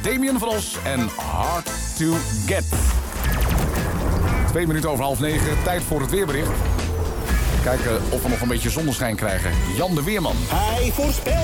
Damien van Os en Hard to Get. 2 minuten over 8:30, tijd voor het weerbericht. Kijken of we nog een beetje zonneschijn krijgen. Jan de Weerman. Hij voorspelt